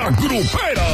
Grupera.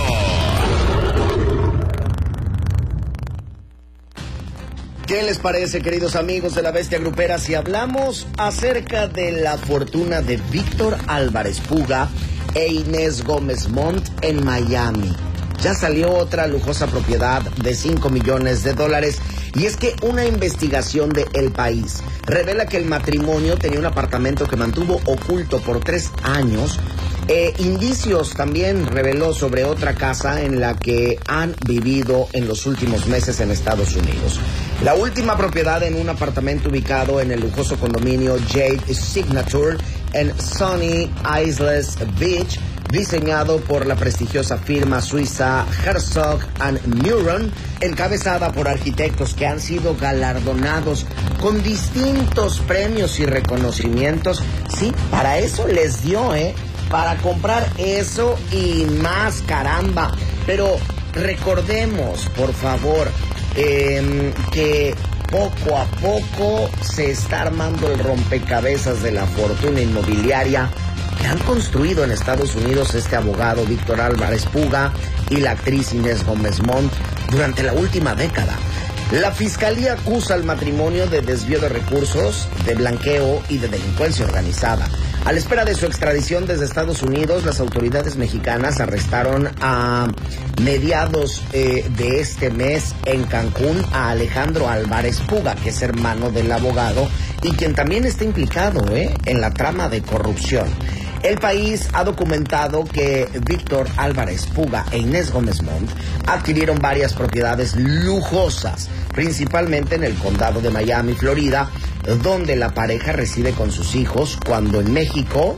¿Qué les parece, queridos amigos de la Bestia Grupera, si hablamos acerca de la fortuna de Víctor Álvarez Puga e Inés Gómez Montt en Miami? Ya salió otra lujosa propiedad de $5 millones. Y es que una investigación de El País revela que el matrimonio tenía un apartamento que mantuvo oculto por 3 años. Indicios también reveló sobre otra casa en la que han vivido en los últimos meses en Estados Unidos. La última propiedad en un apartamento ubicado en el lujoso condominio Jade Signature en Sunny Isles Beach, diseñado por la prestigiosa firma suiza Herzog & Meuron, encabezada por arquitectos que han sido galardonados con distintos premios y reconocimientos. Sí, para eso les dio, para comprar eso y más, caramba. Pero recordemos, por favor, que poco a poco se está armando el rompecabezas de la fortuna inmobiliaria que han construido en Estados Unidos este abogado Víctor Álvarez Puga y la actriz Inés Gómez Montt durante la última década. La fiscalía acusa al matrimonio de desvío de recursos, de blanqueo y de delincuencia organizada. A la espera de su extradición desde Estados Unidos, las autoridades mexicanas arrestaron a mediados de este mes en Cancún a Alejandro Álvarez Puga, que es hermano del abogado y quien también está implicado en la trama de corrupción. El País ha documentado que Víctor Álvarez Puga e Inés Gómez Montt adquirieron varias propiedades lujosas, principalmente en el condado de Miami, Florida, donde la pareja reside con sus hijos, cuando en México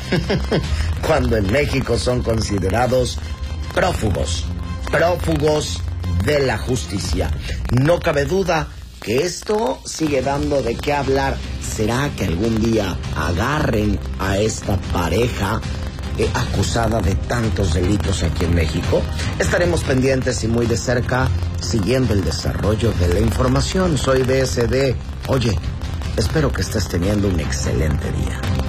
son considerados prófugos de la justicia. No cabe duda que esto sigue dando de qué hablar. ¿Será que algún día agarren a esta pareja acusada de tantos delitos aquí en México? Estaremos pendientes y muy de cerca siguiendo el desarrollo de la información. Soy BSD. Oye, espero que estés teniendo un excelente día.